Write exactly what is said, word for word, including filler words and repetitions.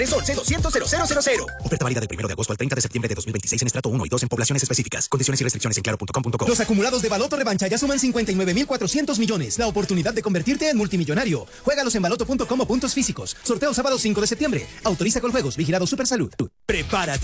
Sol C doscientos cero cero cero cero. Oferta válida del primero de agosto al treinta de septiembre de dos mil veintiséis en estrato uno y dos en poblaciones específicas. Condiciones y restricciones en claro punto com punto co. Los acumulados de Baloto Revancha ya suman cincuenta y nueve mil cuatrocientos millones. La oportunidad de convertirte en multimillonario. Juégalos en baloto punto com o puntos físicos. Sorteo sábado cinco de septiembre. Autoriza con juegos. Vigilado Supersalud. Prepárate.